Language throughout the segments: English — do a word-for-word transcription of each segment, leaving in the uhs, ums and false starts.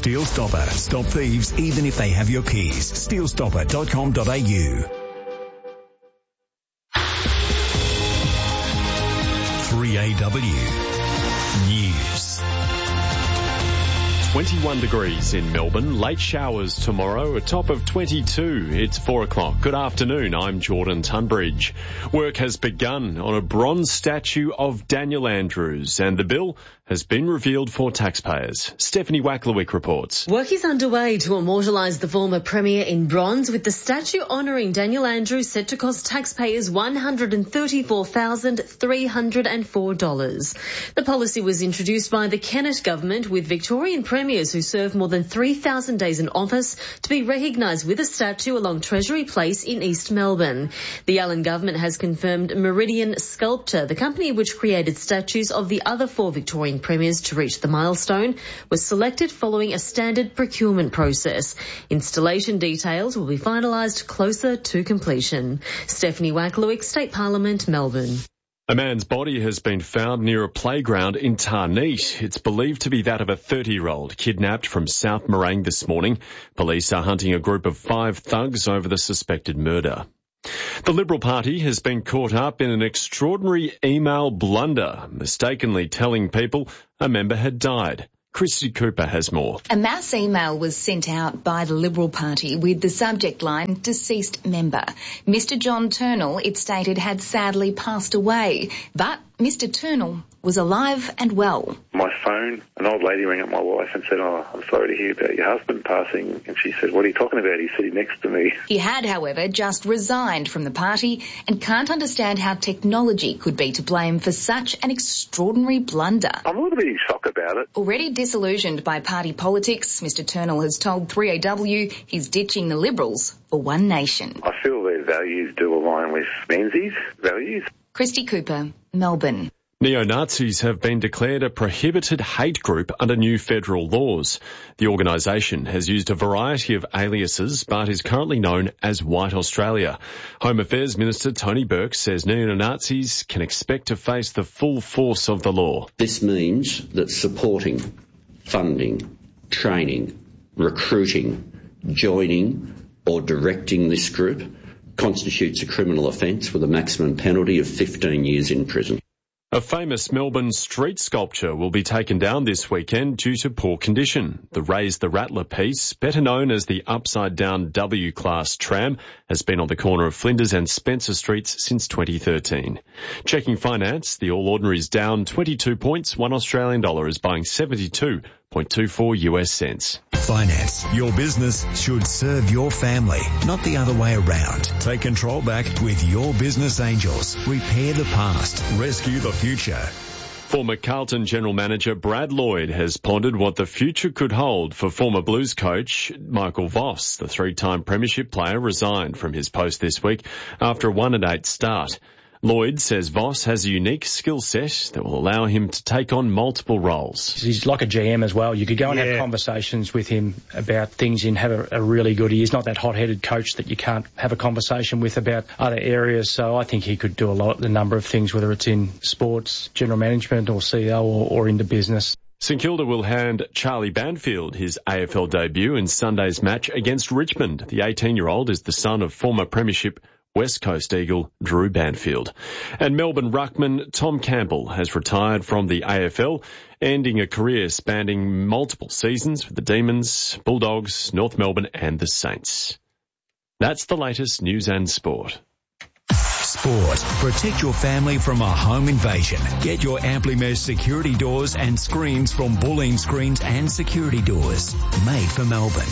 Steel Stopper. Stop thieves even if they have your keys. steel stopper dot com dot a u. three A W News. twenty-one degrees in Melbourne. Late showers tomorrow, a top of twenty-two. It's four o'clock. Good afternoon. I'm Jordan Tunbridge. Work has begun on a bronze statue of Daniel Andrews, and the bill has been revealed for taxpayers. Stephanie Wacklewick reports. Work is underway to immortalise the former Premier in bronze, with the statue honouring Daniel Andrews set to cost taxpayers one hundred thirty-four thousand three hundred four dollars. The policy was introduced by the Kennett government, with Victorian premiers who served more than three thousand days in office to be recognised with a statue along Treasury Place in East Melbourne. The Allen government has confirmed Meridian Sculpture, the company which created statues of the other four Victorian premiers to reach the milestone, was selected following a standard procurement process. Installation details will be finalised closer to completion. Stephanie Wacklewick, State Parliament, Melbourne. A man's body has been found near a playground in Tarneet. It's believed to be that of a thirty-year-old kidnapped from South Morang this morning. Police are hunting a group of five thugs over the suspected murder. The Liberal Party has been caught up in an extraordinary email blunder, mistakenly telling people a member had died. Christy Cooper has more. A mass email was sent out by the Liberal Party with the subject line, deceased member. Mister John Turnell, it stated, had sadly passed away, but Mister Turnell was alive and well. My phone, an old lady rang up my wife and said, oh, I'm sorry to hear about your husband passing. And she said, what are you talking about? He's sitting next to me. He had, however, just resigned from the party and can't understand how technology could be to blame for such an extraordinary blunder. I'm a little bit in shock about it. Already disillusioned by party politics, Mister Turnell has told three A W he's ditching the Liberals for One Nation. I feel their values do align with Menzies' values. Christy Cooper, Melbourne. Neo-Nazis have been declared a prohibited hate group under new federal laws. The organisation has used a variety of aliases but is currently known as White Australia. Home Affairs Minister Tony Burke says neo-Nazis can expect to face the full force of the law. This means that supporting, funding, training, recruiting, joining or directing this group constitutes a criminal offence with a maximum penalty of fifteen years in prison. A famous Melbourne street sculpture will be taken down this weekend due to poor condition. The Raise the Rattler piece, better known as the upside-down W-Class tram, has been on the corner of Flinders and Spencer Streets since twenty thirteen. Checking finance, the All Ordinary's down twenty-two points. One Australian dollar is buying seventy-two point two four US cents. Finance. Your business should serve your family, not the other way around. Take control back with Your Business Angels. Repair the past. Rescue the future. Former Carlton General Manager Brad Lloyd has pondered what the future could hold for former Blues coach Michael Voss. The three-time premiership player resigned from his post this week after a one and eight start. Lloyd says Voss has a unique skill set that will allow him to take on multiple roles. He's like a G M as well. You could go and yeah. have conversations with him about things and have a, a really good... He's not that hot-headed coach that you can't have a conversation with about other areas. So I think he could do a lot, a number of things, whether it's in sports, general management or C E O or, or into business. St Kilda will hand Charlie Banfield his A F L debut in Sunday's match against Richmond. The eighteen-year-old is the son of former premiership West Coast Eagle Drew Banfield. And Melbourne ruckman Tom Campbell has retired from the A F L, ending a career spanning multiple seasons with the Demons, Bulldogs, North Melbourne and the Saints. That's the latest news and sport. Sport. Protect your family from a home invasion. Get your Amplimesh security doors and screens from Bulleen Screens and Security Doors. Made for Melbourne.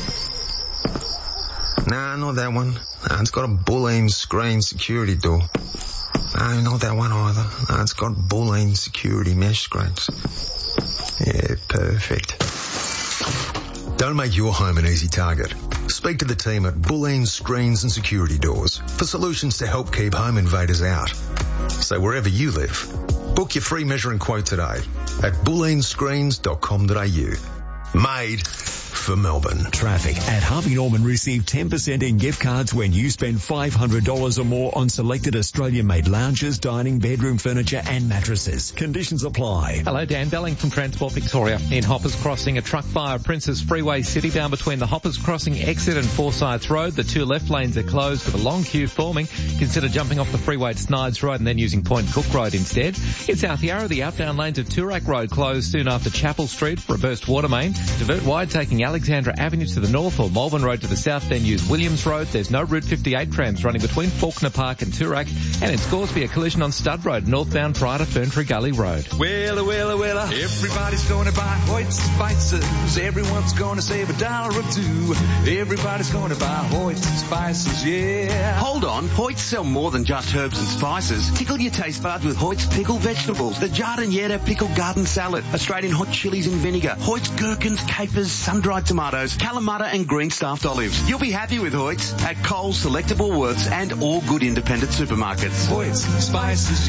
Nah, not that one. Nah, it's got a Bulleen screen security door. No, not that one either. Nah, it's got Bulleen security mesh screens. Yeah, perfect. Don't make your home an easy target. Speak to the team at Bulleen Screens and Security Doors for solutions to help keep home invaders out. So wherever you live, book your free measure and quote today at bulleen screens dot com dot a u. Made for Melbourne. Traffic. At Harvey Norman, receive ten percent in gift cards when you spend five hundred dollars or more on selected Australian-made lounges, dining, bedroom furniture and mattresses. Conditions apply. Hello, Dan Belling from Transport Victoria. In Hoppers Crossing, a truck fire Princes Freeway City down between the Hoppers Crossing exit and Forsyth Road. The two left lanes are closed with a long queue forming. Consider jumping off the freeway to Snides Road and then using Point Cook Road instead. In South Yarra, the outbound lanes of Toorak Road closed soon after Chapel Street for a burst water main. Divert wide taking Alexandra Avenue to the north or Malvern Road to the south, then use Williams Road. There's no Route fifty-eight trams running between Faulkner Park and Toorak. And in Scoresby, a collision on Stud Road, northbound prior to Ferntree Gully Road. Wella, wella, wella, everybody's going to buy Hoyt's Spices. Everyone's going to save a dollar or two. Everybody's going to buy Hoyt's Spices, yeah. Hold on, Hoyt's sell more than just herbs and spices. Tickle your taste buds with Hoyt's pickled vegetables, the Giardiniera pickled garden salad, Australian hot chilies in vinegar, Hoyt's gherkins, capers, sun-dried tomatoes, Kalamata and green stuffed olives. You'll be happy with Hoyt's at Coles, Selectable Woolworths and all good independent supermarkets. Hoyt's Spices,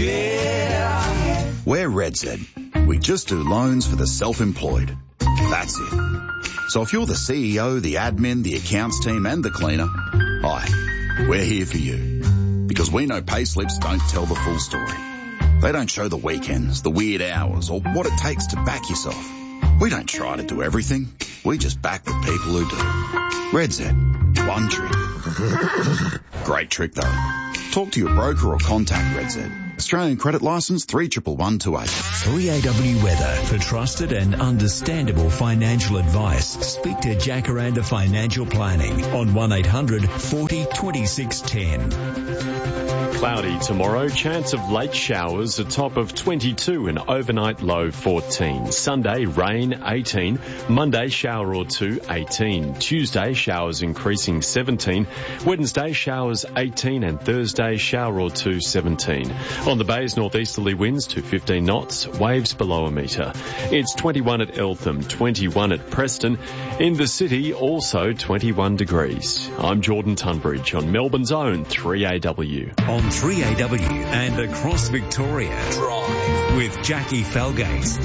yeah. We're RedZ. We just do loans for the self-employed. That's it. So if you're the C E O, the admin, the accounts team and the cleaner, hi, we're here for you. Because we know pay slips don't tell the full story. They don't show the weekends, the weird hours, or what it takes to back yourself. We don't try to do everything. We just back the people who do. RedZ. One trick. Great trick though. Talk to your broker or contact RedZ. Australian credit licence three one one two eight. three A W Weather. For trusted and understandable financial advice, speak to Jacaranda Financial Planning on one eight hundred forty twenty-six ten. Cloudy tomorrow, chance of late showers, a top of twenty-two and overnight low fourteen. Sunday, rain eighteen. Monday, shower or two, eighteen. Tuesday, showers increasing seventeen. Wednesday, showers eighteen and Thursday, shower or two, seventeen. On the bays, northeasterly winds to fifteen knots, waves below a metre. It's twenty-one at Eltham, twenty-one at Preston. In the city, also twenty-one degrees. I'm Jordan Tunbridge on Melbourne's own three A W. On three A W and across Victoria. Drive with Jackie Felgate.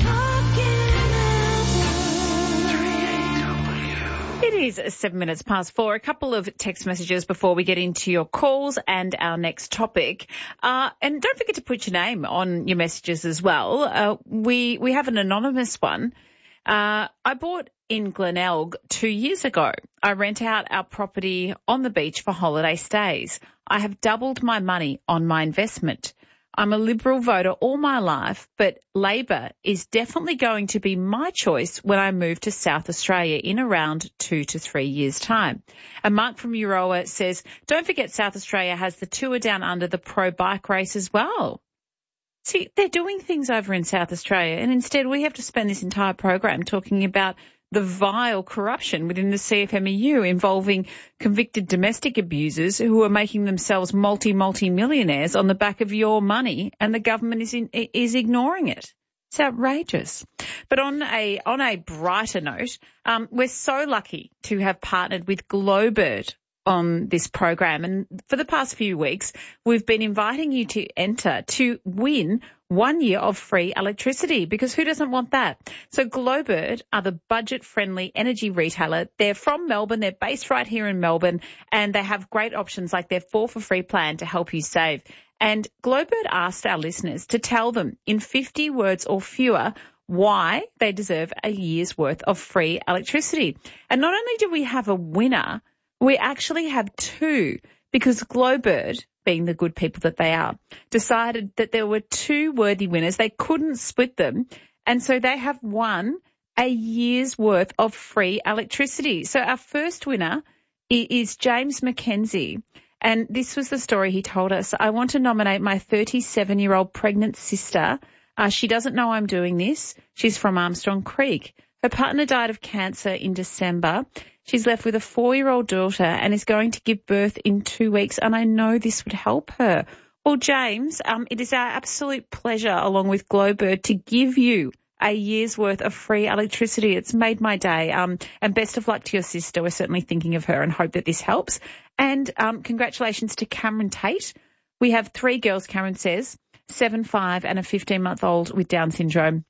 It is seven minutes past four. A couple of text messages before we get into your calls and our next topic. Uh, and don't forget to put your name on your messages as well. Uh, we, we have an anonymous one. Uh, I bought in Glenelg two years ago. I rent out our property on the beach for holiday stays. I have doubled my money on my investment. I'm a Liberal voter all my life, but Labor is definitely going to be my choice when I move to South Australia in around two to three years' time. And Mark from Euroa says, don't forget South Australia has the Tour Down Under, the pro bike race as well. See, they're doing things over in South Australia, and instead we have to spend this entire program talking about the vile corruption within the C F M E U involving convicted domestic abusers who are making themselves multi, multi-millionaires on the back of your money, and the government is in, is ignoring it. It's outrageous. But on a on a brighter note, um, we're so lucky to have partnered with Glowbird on this program. And for the past few weeks, we've been inviting you to enter to win one year of free electricity, because who doesn't want that? So Glowbird are the budget-friendly energy retailer. They're from Melbourne. They're based right here in Melbourne, and they have great options like their four for free plan to help you save. And Glowbird asked our listeners to tell them in fifty words or fewer why they deserve a year's worth of free electricity. And not only do we have a winner, we actually have two, because Glowbird, being the good people that they are, decided that there were two worthy winners. They couldn't split them, and so they have won a year's worth of free electricity. So our first winner is James McKenzie, and this was the story he told us. I want to nominate my thirty-seven-year-old pregnant sister. Uh, she doesn't know I'm doing this. She's from Armstrong Creek. Her partner died of cancer in December. She's left with a four-year-old daughter and is going to give birth in two weeks, and I know this would help her. Well, James, um, it is our absolute pleasure, along with Glowbird, to give you a year's worth of free electricity. It's made my day. Um, and best of luck to your sister. We're certainly thinking of her and hope that this helps. And um, congratulations to Cameron Tate. We have three girls, Cameron says, seven, five and a fifteen-month-old with Down syndrome.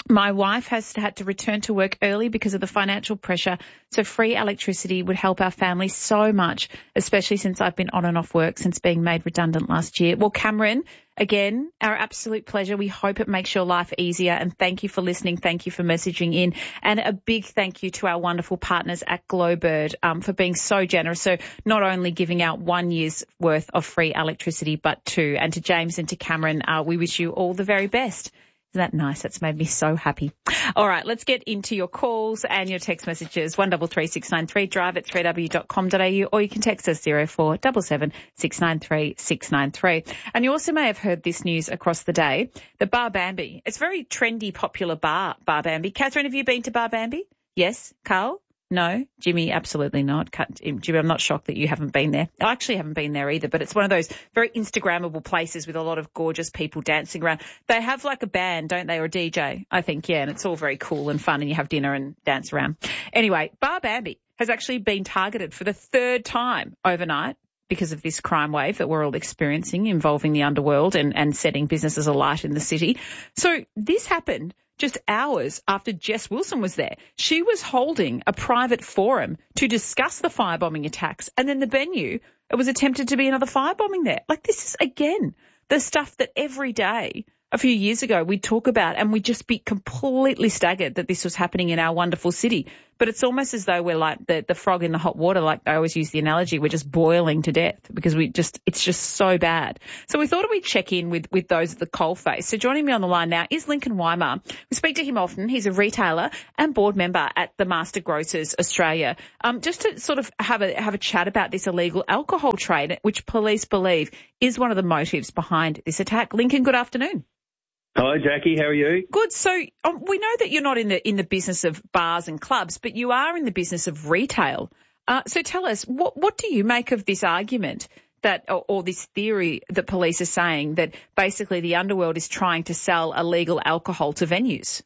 My wife has had to return to work early because of the financial pressure, so free electricity would help our family so much, especially since I've been on and off work since being made redundant last year. Well, Cameron, again, our absolute pleasure. We hope it makes your life easier, and thank you for listening. Thank you for messaging in, and a big thank you to our wonderful partners at Glowbird um, for being so generous. So not only giving out one year's worth of free electricity, but two. And to James and to Cameron, uh, we wish you all the very best. Isn't that nice? That's made me so happy. All right, let's get into your calls and your text messages. one double three six nine three, drive at three w dot com dot a u, or you can text us zero four seven seven six nine three six nine three. And you also may have heard this news across the day. The Bar Bambi. It's a very trendy, popular bar, Bar Bambi. Catherine, have you been to Bar Bambi? Yes. Carl? No. Jimmy, absolutely not. Jimmy, I'm not shocked that you haven't been there. I actually haven't been there either, but it's one of those very Instagrammable places with a lot of gorgeous people dancing around. They have like a band, don't they, or a D J, I think, yeah, and it's all very cool and fun, and you have dinner and dance around. Anyway, Bar Bambi has actually been targeted for the third time overnight because of this crime wave that we're all experiencing involving the underworld and, and setting businesses alight in the city. So this happened just hours after Jess Wilson was there. She was holding a private forum to discuss the firebombing attacks, and then the venue, it was attempted to be another firebombing there. Like, this is, again, the stuff that every day a few years ago we'd talk about, and we'd just be completely staggered that this was happening in our wonderful city. But it's almost as though we're like the, the frog in the hot water, like I always use the analogy, we're just boiling to death because we just, it's just so bad. So we thought we'd check in with, with those at the coalface. So joining me on the line now is Lincoln Weimer. We speak to him often. He's a retailer and board member at the Master Grocers Australia. Um, just to sort of have a, have a chat about this illegal alcohol trade, which police believe is one of the motives behind this attack. Lincoln, good afternoon. Hello, Jackie. How are you? Good. So um, we know that you're not in the in the business of bars and clubs, but you are in the business of retail. Uh, so tell us, what what do you make of this argument that, or, or this theory that police are saying that basically the underworld is trying to sell illegal alcohol to venues?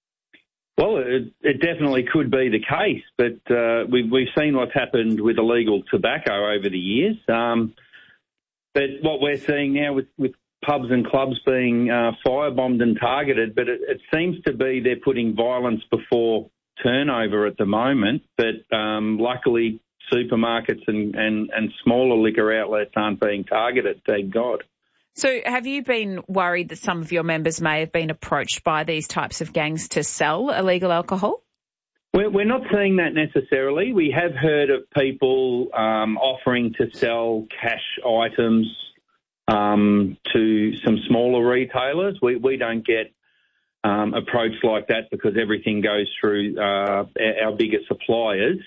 Well, it, it definitely could be the case, but uh, we've we've seen what's happened with illegal tobacco over the years. Um, but what we're seeing now with with pubs and clubs being uh, firebombed and targeted, but it, it seems to be they're putting violence before turnover at the moment. But um, luckily, supermarkets and, and, and smaller liquor outlets aren't being targeted, thank God. So have you been worried that some of your members may have been approached by these types of gangs to sell illegal alcohol? We're, we're not seeing that necessarily. We have heard of people um, offering to sell cash items Um, to some smaller retailers. We we don't get um, approached like that because everything goes through uh, our bigger suppliers.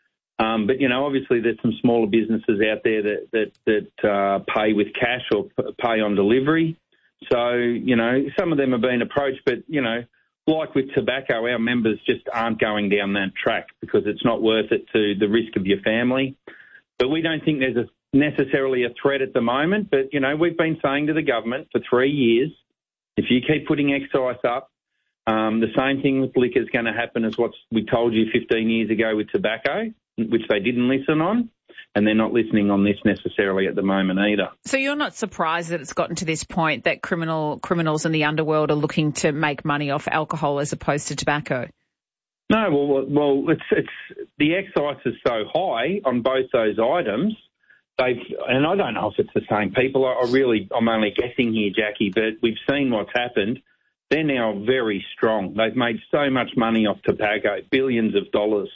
Um, but, you know, obviously there's some smaller businesses out there that, that, that uh, pay with cash or p- pay on delivery. So, you know, some of them are being approached, but, you know, like with tobacco, our members just aren't going down that track because it's not worth it to the risk of your family. But we don't think there's a necessarily a threat at the moment, but, you know, we've been saying to the government for three years, if you keep putting excise up, um, the same thing with liquor is going to happen as what we told you fifteen years ago with tobacco, which they didn't listen on, and they're not listening on this necessarily at the moment either. So you're not surprised that it's gotten to this point that criminal criminals in the underworld are looking to make money off alcohol as opposed to tobacco? No, well, well, it's it's the excise is so high on both those items. They've, and I don't know if it's the same people. I really, I'm only guessing here, Jackie, but we've seen what's happened. They're now very strong. They've made so much money off tobacco, billions of dollars.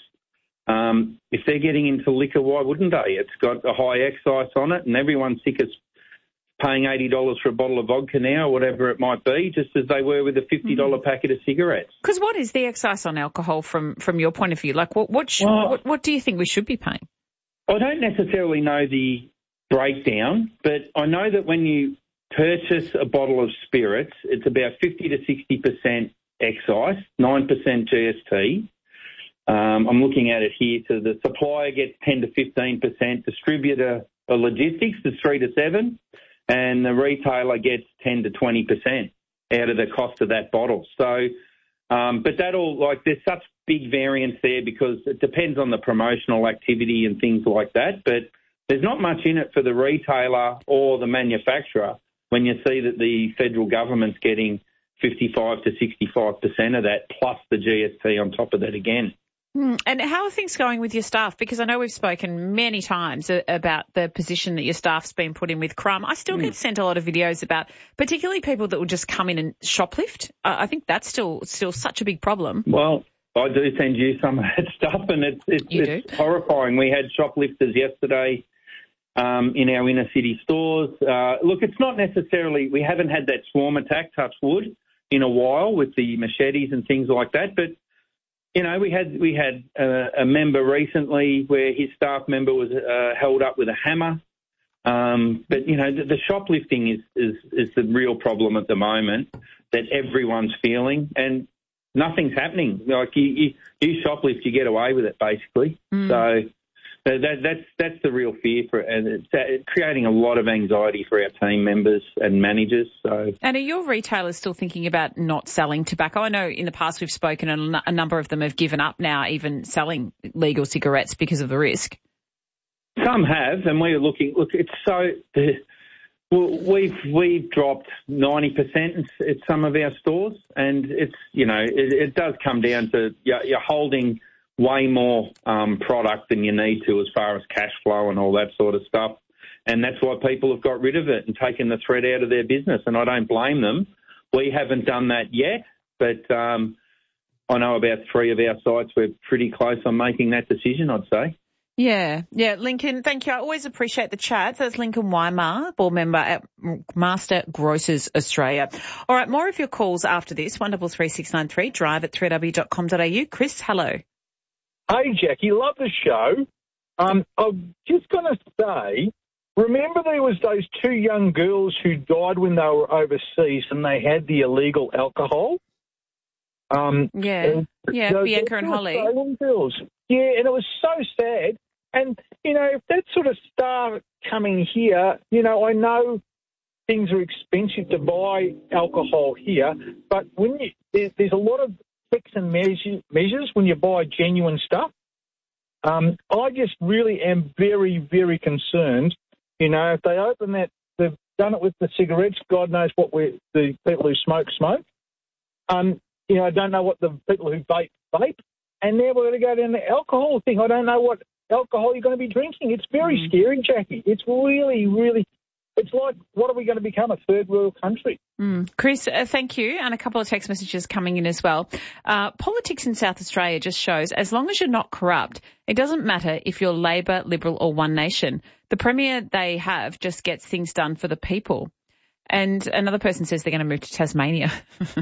Um, if they're getting into liquor, why wouldn't they? It's got a high excise on it, and everyone's sick of paying eighty dollars for a bottle of vodka now, or whatever it might be, just as they were with a fifty dollars mm-hmm. packet of cigarettes. Because what is the excise on alcohol from, from your point of view? Like, what what, should, well, what what do you think we should be paying? I don't necessarily know the breakdown, but I know that when you purchase a bottle of spirits, it's about fifty to sixty percent excise, nine percent G S T. Um, I'm looking at it here. So the supplier gets ten to fifteen percent, distributor or logistics is three to seven, and the retailer gets ten to twenty percent out of the cost of that bottle. So, um, but that all, like, there's such big variance there because it depends on the promotional activity and things like that. But there's not much in it for the retailer or the manufacturer when you see that the federal government's getting fifty-five to sixty-five percent of that, plus the G S T on top of that again. Mm. And how are things going with your staff? Because I know we've spoken many times about the position that your staff's been put in with Crumb. I still mm. get sent a lot of videos about particularly people that will just come in and shoplift. Uh, I think that's still still such a big problem. Well, I do send you some of that stuff, and it's it's, it's horrifying. We had shoplifters yesterday um, in our inner city stores. Uh, look, it's not necessarily, we haven't had that swarm attack, touch wood, in a while with the machetes and things like that, but you know, we had we had a, a member recently where his staff member was uh, held up with a hammer. Um, but, you know, the, the shoplifting is, is, is the real problem at the moment that everyone's feeling, and nothing's happening. Like, you, you, you shoplift, you get away with it, basically. Mm. So that, that's that's the real fear, for, and it's, it's creating a lot of anxiety for our team members and managers. So, and are your retailers still thinking about not selling tobacco? I know in the past we've spoken, and a number of them have given up now, even selling legal cigarettes because of the risk. Some have, and we're looking. Look, it's so. Well, we've we've dropped ninety percent at some of our stores, and it's you know it, it does come down to you're, you're holding way more um, product than you need to as far as cash flow and all that sort of stuff. And that's why people have got rid of it and taken the thread out of their business, and I don't blame them. We haven't done that yet, but um, I know about three of our sites we're pretty close on making that decision, I'd say. Yeah, yeah, Lincoln, thank you. I always appreciate the chat. That's Lincoln Weimar, board member at Master Grocers Australia. All right, more of your calls after this, one double three six nine three, drive at three w w dot com dot a u. Chris, hello. Hey, Jackie, love the show. Um, I'm just going to say, remember there was those two young girls who died when they were overseas and they had the illegal alcohol? Um, yeah, yeah, those, Bianca and Holly. Girls. Yeah, and it was so sad. And, you know, if that sort of stuff coming here, you know, I know things are expensive to buy alcohol here, but when you, there, there's a lot of checks and measures, measures when you buy genuine stuff. Um, I just really am very, very concerned. You know, if they open that, they've done it with the cigarettes, God knows what we're, the people who smoke, smoke. Um, you know, I don't know what the people who vape, vape. And now we're going to go down the alcohol thing. I don't know what alcohol you're going to be drinking. It's very mm. scary, Jackie. It's really, really, it's like, what are we going to become, a third world country? Mm. Chris, uh, thank you. And a couple of text messages coming in as well. Uh, politics in South Australia just shows as long as you're not corrupt, it doesn't matter if you're Labor, Liberal or One Nation. The Premier they have just gets things done for the people. And another person says they're going to move to Tasmania.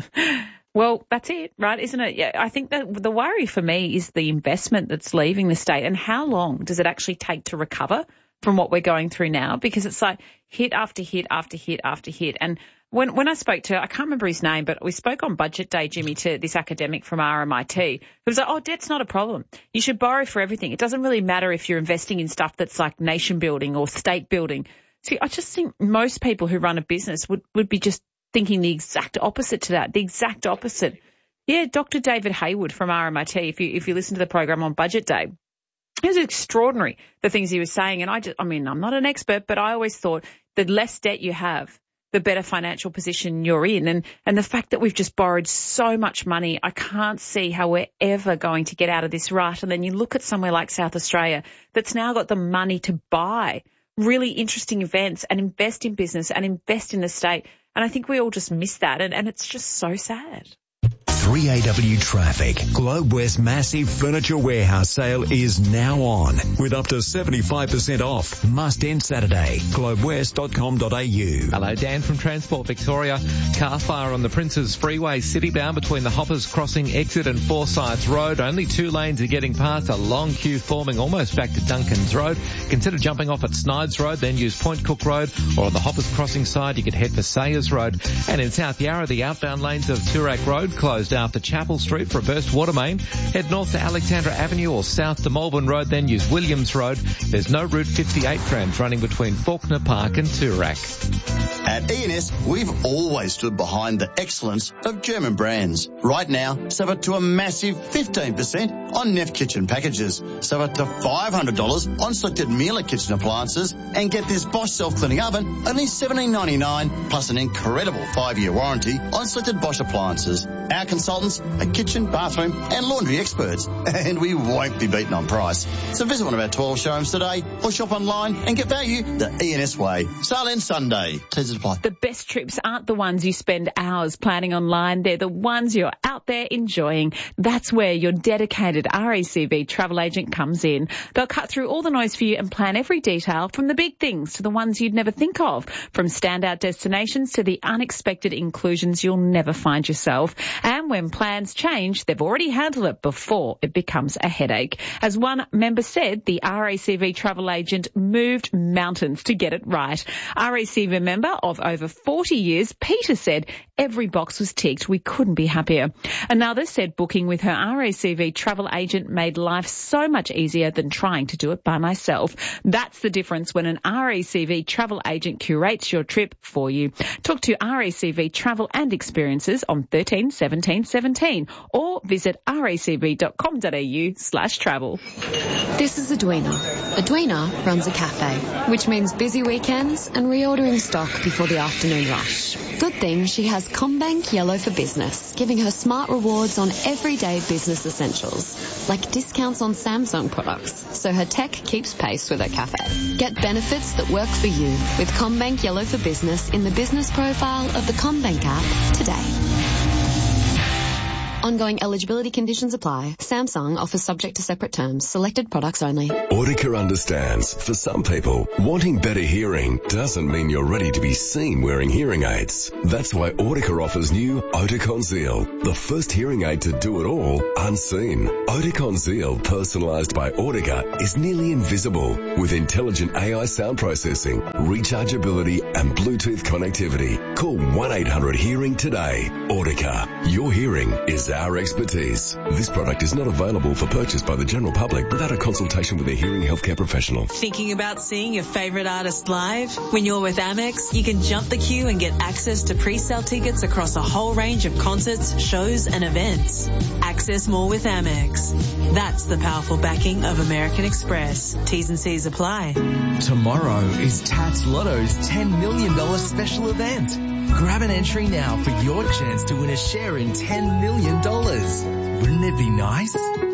Well, that's it, right, isn't it? Yeah, I think that the worry for me is the investment that's leaving the state, and how long does it actually take to recover from what we're going through now? Because it's like hit after hit after hit after hit. And when when I spoke to, I can't remember his name, but we spoke on Budget Day, Jimmy, to this academic from R M I T, who was like, oh, debt's not a problem. You should borrow for everything. It doesn't really matter if you're investing in stuff that's like nation building or state building. See, I just think most people who run a business would, would be just thinking the exact opposite to that, the exact opposite. Yeah, Doctor David Hayward from R M I T, if you if you listen to the program on Budget Day, it was extraordinary, the things he was saying. And I just, I mean, I'm not an expert, but I always thought the less debt you have, the better financial position you're in. And, and the fact that we've just borrowed so much money, I can't see how we're ever going to get out of this rut. And then you look at somewhere like South Australia that's now got the money to buy really interesting events and invest in business and invest in the state. And I think we all just miss that, and, and it's just so sad. three A W traffic. Globe West massive furniture warehouse sale is now on with up to seventy-five percent off. Must end Saturday. globe west dot com dot a u. Hello, Dan from Transport Victoria. Car fire on the Princes Freeway citybound between the Hoppers Crossing exit and Forsyths Road. Only two lanes are getting past, a long queue forming almost back to Duncan's Road. Consider jumping off at Snides Road, then use Point Cook Road, or on the Hoppers Crossing side you could head for Sayers Road. And in South Yarra, the outbound lanes of Toorak Road closed south to Chapel Street for a burst water main. Head north to Alexandra Avenue or south to Malvern Road, then use Williams Road. There's no Route fifty-eight trams running between Faulkner Park and Toorak. At E and S, we've always stood behind the excellence of German brands. Right now, save up to a massive fifteen percent on Neff kitchen packages. Save up to five hundred dollars on selected Miele kitchen appliances and get this Bosch self-cleaning oven only seventeen ninety-nine plus an incredible five-year warranty on selected Bosch appliances. Our consultants are kitchen, bathroom and laundry experts, and we won't be beaten on price. So visit one of our twelve showrooms today or shop online and get value the E and S way. Sale ends Sunday. Please apply. The best trips aren't the ones you spend hours planning online. They're the ones you're out there enjoying. That's where your dedicated R A C V travel agent comes in. They'll cut through all the noise for you and plan every detail, from the big things to the ones you'd never think of, from standout destinations to the unexpected inclusions you'll never find yourself. And when plans change, they've already handled it before it becomes a headache. As one member said, the R A C V travel agent moved mountains to get it right. R A C V member of over forty years, Peter said every box was ticked. We couldn't be happier. Another said booking with her R A C V travel agent made life so much easier than trying to do it by myself. That's the difference when an R A C V travel agent curates your trip for you. Talk to R A C V Travel and Experiences on thirteen seventeen seventeen or visit racv.com.au slash travel. This is Edwina. Edwina runs a cafe, which means busy weekends and reordering stock before the afternoon rush. Good thing she has CommBank Yellow for Business, giving her smart rewards on everyday business essentials, like discounts on Samsung products, so her tech keeps pace with her cafe. Get benefits that work for you with CommBank Yellow for Business in the business profile of the CommBank app today. Ongoing eligibility conditions apply. Samsung offers subject to separate terms. Selected products only. Audica understands. For some people, wanting better hearing doesn't mean you're ready to be seen wearing hearing aids. That's why Audica offers new Oticon Zeal, the first hearing aid to do it all unseen. Oticon Zeal, personalised by Audica, is nearly invisible with intelligent A I sound processing, rechargeability and Bluetooth connectivity. Call one eight hundred hearing today. Audica. Your hearing is our expertise. This product is not available for purchase by the general public without a consultation with a hearing healthcare professional. Thinking about seeing your favourite artist live? When you're with Amex, you can jump the queue and get access to pre-sale tickets across a whole range of concerts, shows and events. Access more with Amex. That's the powerful backing of American Express. T's and C's apply. Tomorrow is Tats Lotto's ten million dollars special event. Grab an entry now for your chance to win a share in ten million dollars. Wouldn't it be nice?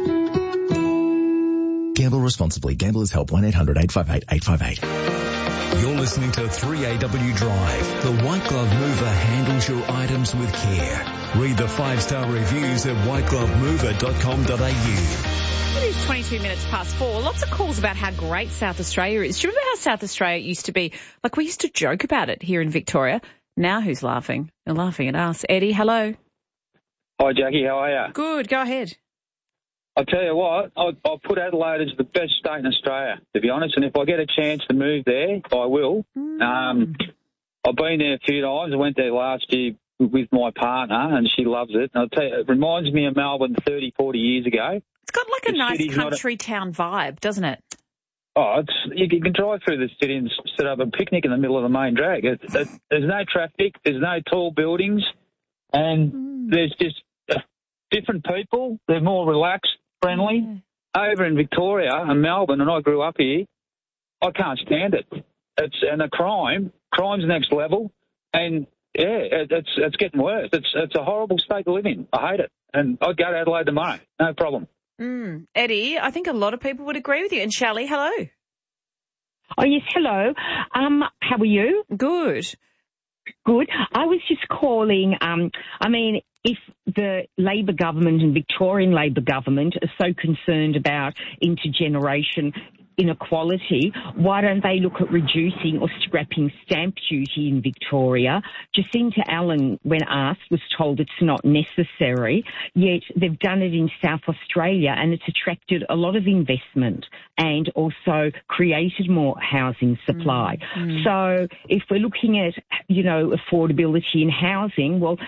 Gamble responsibly. Gamblers Help one eight hundred eight five eight eight five eight. You're listening to three A W Drive. The White Glove Mover handles your items with care. Read the five-star reviews at white glove mover dot com dot a u. It is twenty-two minutes past four. Lots of calls about how great South Australia is. Do you remember how South Australia used to be? Like, we used to joke about it here in Victoria. Now who's laughing? They're laughing at us. Eddie, hello. Hi, Jackie. How are you? Good. Go ahead. I'll tell you what, I'll, I'll put Adelaide as the best state in Australia, to be honest. And if I get a chance to move there, I will. Mm. Um, I've been there a few times. I went there last year with my partner, and she loves it. And I'll tell you, it reminds me of Melbourne thirty, forty years ago. It's got like a the nice country a... town vibe, doesn't it? Oh, it's, you can drive through the city and set up a picnic in the middle of the main drag. It, it, there's no traffic, there's no tall buildings, and mm. there's just uh, different people. They're more relaxed, friendly. Mm. Over in Victoria and Melbourne, and I grew up here, I can't stand it. It's and the crime, crime's next level, and yeah, it, it's it's getting worse. It's it's a horrible state to live in. I hate it, and I'd go to Adelaide tomorrow, no problem. Mm. Eddie, I think a lot of people would agree with you. And Shelley, hello. Oh, yes, hello. Um, how are you? Good. Good. I was just calling, um, I mean, if the Labor government and Victorian Labor government are so concerned about intergeneration inequality, why don't they look at reducing or scrapping stamp duty in Victoria? Jacinta Allen, when asked, was told it's not necessary, yet they've done it in South Australia and it's attracted a lot of investment and also created more housing supply. Mm, mm. So if we're looking at, you know, affordability in housing, well,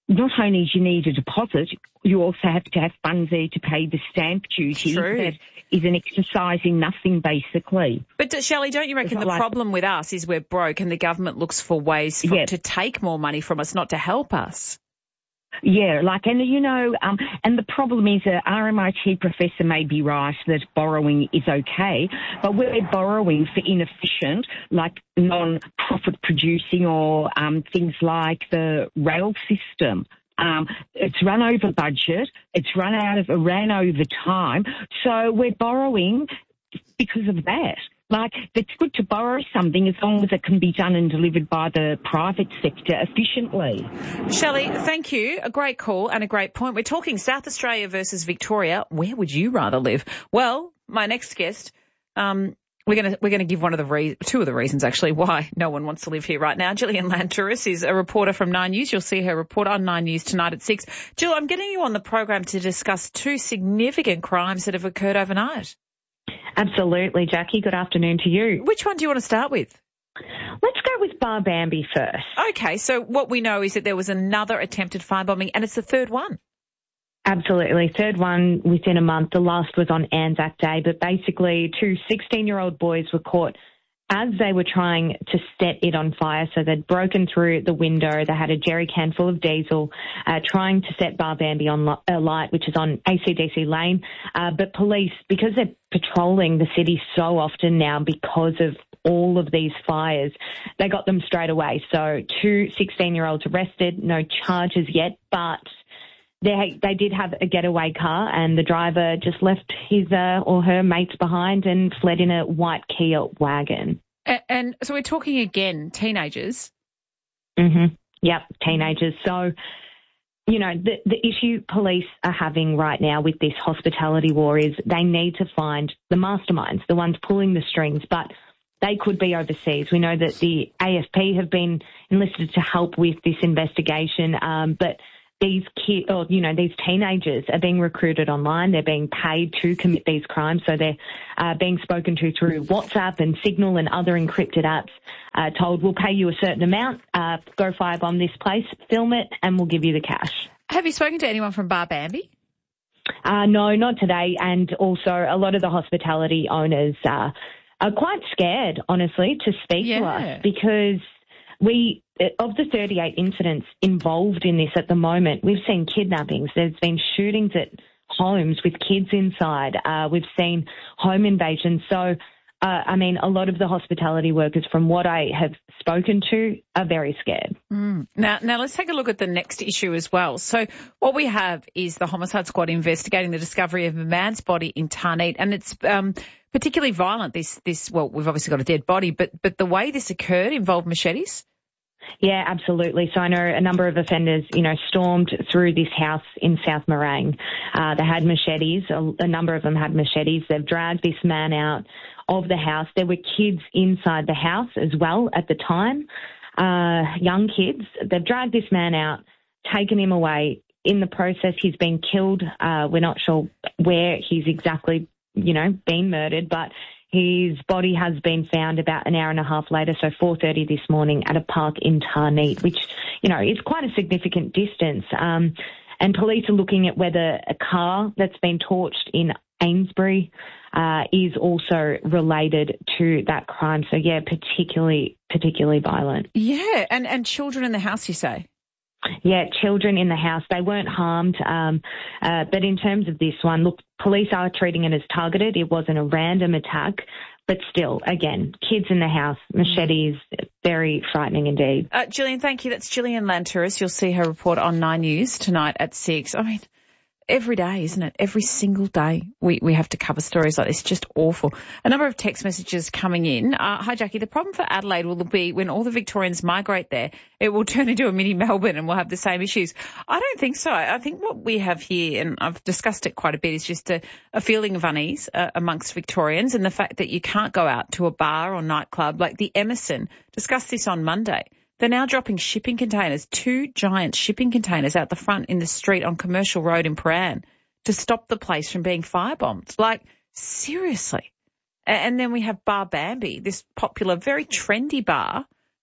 not only do you need a deposit, you also have to have funds there to pay the stamp duty. True. That is an exercise in nothing, basically. But, uh, Shelley, don't you reckon the like, problem with us is we're broke and the government looks for ways for, yeah. to take more money from us, not to help us? Yeah, like, and you know, um, and the problem is an R M I T professor may be right that borrowing is okay, but we're borrowing for inefficient, like non-profit producing or um, things like the rail system. Um, it's run over budget, it's run out of, ran over time, so we're borrowing because of that. Like, it's good to borrow something as long as it can be done and delivered by the private sector efficiently. Shelley, thank you. A great call and a great point. We're talking South Australia versus Victoria. Where would you rather live? Well, my next guest, um, we're going to we're going to give one of the re- two of the reasons actually why no one wants to live here right now. Gillian Lantouris is a reporter from Nine News. You'll see her report on Nine News tonight at six. Jill, I'm getting you on the program to discuss two significant crimes that have occurred overnight. Absolutely, Jackie. Good afternoon to you. Which one do you want to start with? Let's go with Bar Bambi first. Okay, so what we know is that there was another attempted firebombing, and it's the third one. Absolutely. Third one within a month. The last was on Anzac Day, but basically two sixteen-year-old boys were caught as they were trying to set it on fire. So they'd broken through the window. They had a jerry can full of diesel, uh, trying to set Bar Bambi on li- uh, light, which is on A C D C Lane. Uh, but police, because they're patrolling the city so often now because of all of these fires, they got them straight away. So two sixteen-year-olds arrested, no charges yet, but They they did have a getaway car, and the driver just left his uh, or her mates behind and fled in a white Kia wagon. And, and so we're talking again, teenagers. Mm-hmm. Yep, teenagers. So, you know, the the issue police are having right now with this hospitality war is they need to find the masterminds, the ones pulling the strings, but they could be overseas. We know that the A F P have been enlisted to help with this investigation, um, but these kids, or, you know, these teenagers are being recruited online. They're being paid to commit these crimes. So they're uh, being spoken to through WhatsApp and Signal and other encrypted apps, uh, told we'll pay you a certain amount, uh, go firebomb this place, film it, and we'll give you the cash. Have you spoken to anyone from Bar Bambi? Uh, no, not today. And also a lot of the hospitality owners uh, are quite scared, honestly, to speak yeah. to us because we, of the thirty-eight incidents involved in this at the moment, we've seen kidnappings. There's been shootings at homes with kids inside. Uh, we've seen home invasions. So, uh, I mean, a lot of the hospitality workers, from what I have spoken to, are very scared. Mm. Now, now let's take a look at the next issue as well. So what we have is the Homicide Squad investigating the discovery of a man's body in Tarneit, and it's um, particularly violent. This, this, well, we've obviously got a dead body, but but the way this occurred involved machetes. Yeah, absolutely. So I know a number of offenders, you know, stormed through this house in South Morang. Uh, they had machetes. A, a number of them had machetes. They've dragged this man out of the house. There were kids inside the house as well at the time, uh, young kids. They've dragged this man out, taken him away. In the process, he's been killed. Uh, we're not sure where he's exactly, you know, been murdered, but his body has been found about an hour and a half later, so four thirty this morning at a park in Tarneit, which, you know, is quite a significant distance. Um, and police are looking at whether a car that's been torched in Amesbury uh, is also related to that crime. So, yeah, particularly, particularly violent. Yeah, and, and children in the house, you say? Yeah, children in the house. They weren't harmed. Um, uh, but in terms of this one, look, police are treating it as targeted. It wasn't a random attack. But still, again, kids in the house, machetes, very frightening indeed. Uh, Gillian, thank you. That's Gillian Lantouris. You'll see her report on Nine News tonight at six. I mean, every day, isn't it? Every single day we, we have to cover stories like this. Just awful. A number of text messages coming in. Uh, hi, Jackie. The problem for Adelaide will be when all the Victorians migrate there, it will turn into a mini Melbourne and we'll have the same issues. I don't think so. I think what we have here, and I've discussed it quite a bit, is just a, a feeling of unease uh, amongst Victorians, and the fact that you can't go out to a bar or nightclub. Like the Emerson, discussed this on Monday. They're now dropping shipping containers, two giant shipping containers out the front in the street on Commercial Road in Prahran to stop the place from being firebombed. Like, seriously. And then we have Bar Bambi, this popular, very trendy bar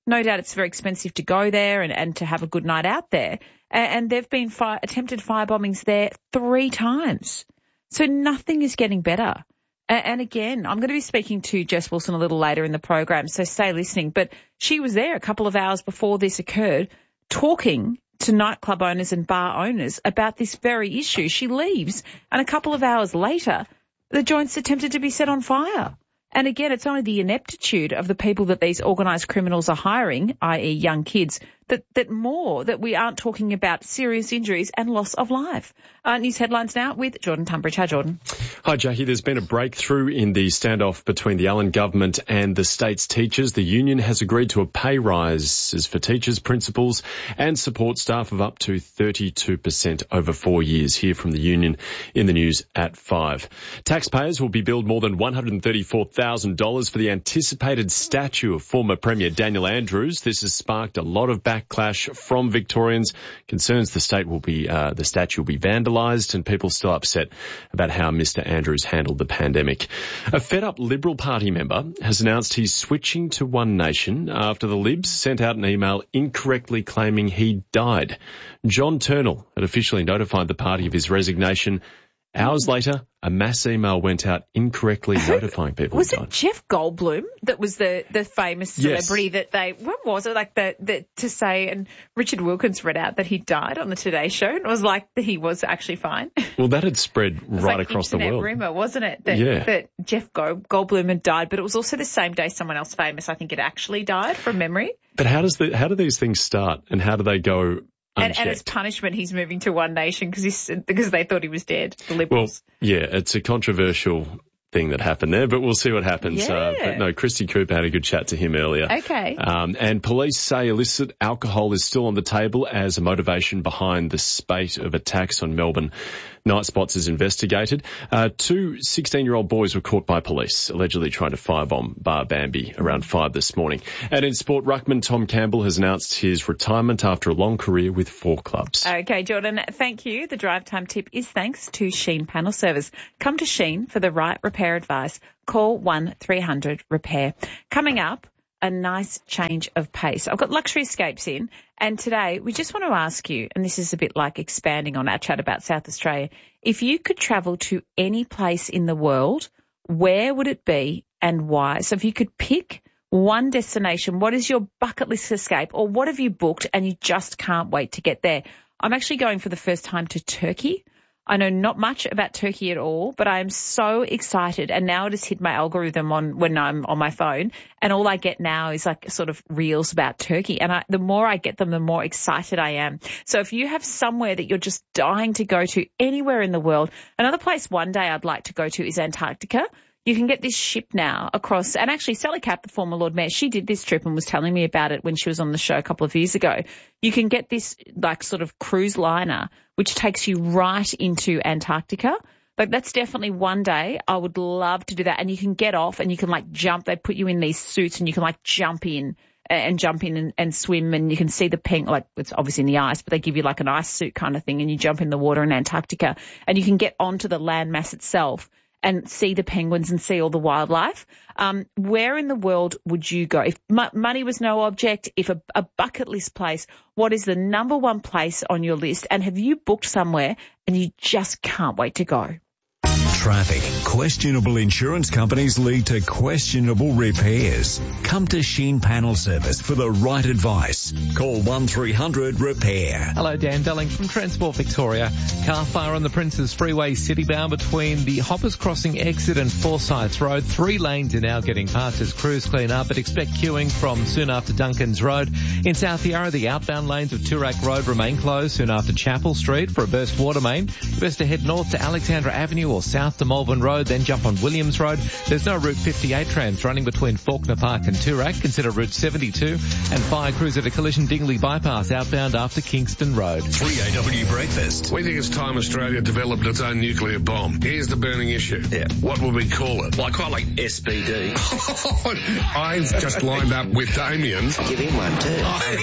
No doubt it's very expensive to go there and, and to have a good night out there. And, and there have been fire, attempted fire bombings there three times. So nothing is getting better. And, and again, I'm going to be speaking to Jess Wilson a little later in the program, so stay listening. But she was there a couple of hours before this occurred talking to nightclub owners and bar owners about this very issue. She leaves, and a couple of hours later, the joint's attempted to be set on fire. And again, it's only the ineptitude of the people that these organised criminals are hiring, that is young kids, that, that more, that we aren't talking about serious injuries and loss of life. Uh, news headlines now with Jordan Tunbridge. Hi, Jordan. Hi, Jackie. There's been a breakthrough in the standoff between the Allen government and the state's teachers. The union has agreed to a pay rise for teachers, principals and support staff of up to thirty-two percent over four years. Hear from the union in the news at five. Taxpayers will be billed more than one hundred thirty-four thousand dollars for the anticipated statue of former Premier Daniel Andrews. This has sparked a lot of backlash from Victorians. Concerns the state will be, uh, the statue will be vandalised, and people still upset about how Mister Andrews handled the pandemic. A fed-up Liberal Party member has announced he's switching to One Nation after the Libs sent out an email incorrectly claiming he died. John Turnell had officially notified the party of his resignation. Hours later, a mass email went out incorrectly notifying people. Was who it died. Jeff Goldblum that was the, the famous celebrity Yes. that they, what was it, like the, the, to say, and Richard Wilkins read out that he died on the Today Show, and it was like that he was actually fine. Well, that had spread It was right like across the internet world. rumour, wasn't it? That, Yeah. that Jeff Gold, Goldblum had died, but it was also the same day someone else famous, I think, had actually died from memory. But how does the, how do these things start, and how do they go And, and as punishment, he's moving to One Nation because he's because they thought he was dead. The Liberals. Well, yeah, it's a controversial thing that happened there, but we'll see what happens. Yeah. Uh, but no, Christy Cooper had a good chat to him earlier. Okay. Um, and police say illicit alcohol is still on the table as a motivation behind the spate of attacks on Melbourne. Night Spots is investigated. Uh, two sixteen-year-old boys were caught by police, allegedly trying to firebomb Bar Bambi around five this morning. And in sport, ruckman Tom Campbell has announced his retirement after a long career with four clubs. Okay, Jordan, thank you. The drive time tip is thanks to Sheen Panel Service. Come to Sheen for the right repair advice. Call one three hundred repair. Coming up, a nice change of pace. I've got Luxury Escapes in, and today we just want to ask you, and this is a bit like expanding on our chat about South Australia, if you could travel to any place in the world, where would it be and why? So if you could pick one destination, what is your bucket list escape, or what have you booked and you just can't wait to get there? I'm actually going for the first time to Turkey. I know not much about Turkey at all, but I am so excited. And now it has hit my algorithm on when I'm on my phone, and all I get now is like sort of reels about Turkey. And I, the more I get them, the more excited I am. So if you have somewhere that you're just dying to go to anywhere in the world, another place one day I'd like to go to is Antarctica. You can get this ship now across, and actually Sally Capp, the former Lord Mayor, she did this trip and was telling me about it when she was on the show a couple of years ago. You can get this like sort of cruise liner which takes you right into Antarctica. Like that's definitely one day I would love to do that. And you can get off and you can like jump. They put you in these suits and you can like jump in and jump in and, and swim, and you can see the peng, like it's obviously in the ice, but they give you like an ice suit kind of thing, and you jump in the water in Antarctica and you can get onto the landmass itself and see the penguins and see all the wildlife. Um, where in the world would you go? If m- money was no object, if a, a bucket list place, what is the number one place on your list? And have you booked somewhere and you just can't wait to go? Traffic. Questionable insurance companies lead to questionable repairs. Come to Sheen Panel Service for the right advice. Call one three hundred repair. Hello, Dan Delling from Transport Victoria. Car fire on the Princes Freeway citybound between the Hoppers Crossing exit and Forsyths Road. Three lanes are now getting past as crews clean up, but expect queuing from soon after Duncan's Road. In South Yarra, the outbound lanes of Toorak Road remain closed soon after Chapel Street for a burst water main. You best to head north to Alexandra Avenue or south to Malvern Road, then jump on Williams Road. There's no Route fifty-eight trams running between Faulkner Park and Toorak. Consider Route seventy-two, and fire crews at a collision Dingley bypass outbound after Kingston Road. three A W Breakfast. We think it's time Australia developed its own nuclear bomb. Here's the burning issue. Yeah. What would we call it? Well, I quite like S B D. I've just lined up with Damien. Give him one too.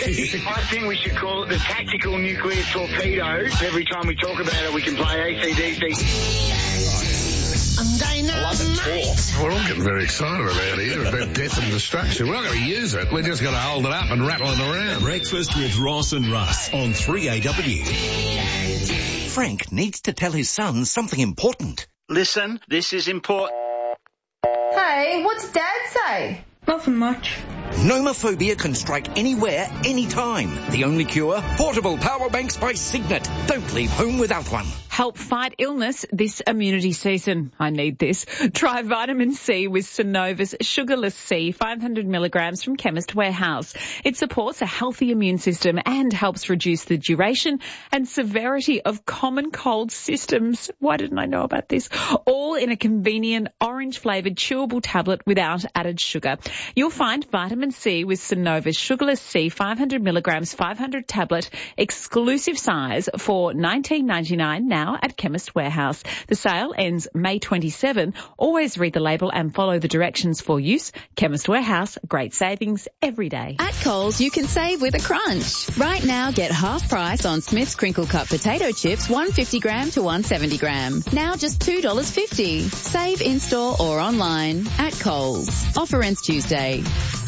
I think we should call it the tactical nuclear torpedo. Every time we talk about it, we can play A C D C. I love it. We're all getting very excited around here about death and destruction. We're not going to use it. We're just going to hold it up and rattle it around. Breakfast with Ross and Russ on three A W. Frank needs to tell his son something important. Listen, this is important. Hey, what's Dad say? Nothing much. Nomophobia can strike anywhere, anytime. The only cure? Portable power banks by Signet. Don't leave home without one. Help fight illness this immunity season. I need this. Try vitamin C with Synova's Sugarless C, five hundred milligrams from Chemist Warehouse. It supports a healthy immune system and helps reduce the duration and severity of common cold systems. Why didn't I know about this? All in a convenient orange-flavoured chewable tablet without added sugar. You'll find vitamin C with Synova's Sugarless C, five hundred milligrams, five hundred tablet, exclusive size for nineteen ninety-nine now at Chemist Warehouse. The sale ends May twenty-seventh. Always read the label and follow the directions for use. Chemist Warehouse, great savings every day. At Coles, you can save with a crunch. Right now, get half price on Smith's Crinkle Cut potato chips, one fifty gram to one seventy gram. Now just two dollars fifty. Save in-store or online at Coles. Offer ends Tuesday.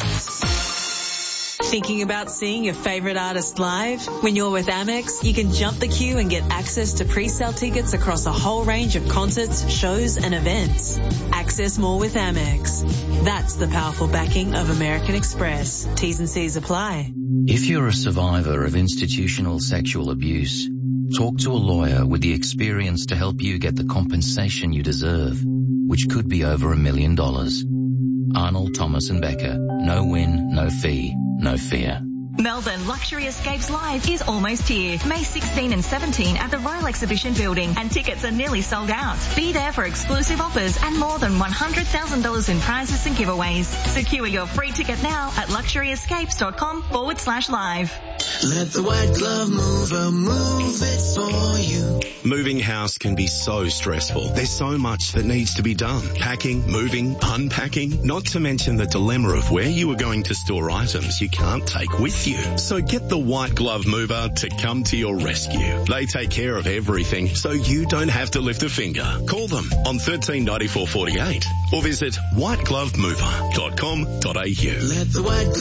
Thinking about seeing your favourite artist live? When you're with Amex, you can jump the queue and get access to pre-sale tickets across a whole range of concerts, shows and events. Access more with Amex. That's the powerful backing of American Express. T's and C's apply. If you're a survivor of institutional sexual abuse, talk to a lawyer with the experience to help you get the compensation you deserve, which could be over a million dollars. Arnold, Thomas and Becker. No win, no fee, no fear. Melbourne Luxury Escapes Live is almost here. May sixteenth and seventeenth at the Royal Exhibition Building, and tickets are nearly sold out. Be there for exclusive offers and more than one hundred thousand dollars in prizes and giveaways. Secure your free ticket now at luxuryescapes.com forward slash live. Let the white glove mover move it for you. Moving house can be so stressful. There's so much that needs to be done. Packing, moving, unpacking, not to mention the dilemma of where you are going to store items you can't take with you. So get the white glove mover to come to your rescue. They take care of everything so you don't have to lift a finger. Call them on thirteen ninety-four forty-eight or visit white glove mover dot com dot a u. Let the white glove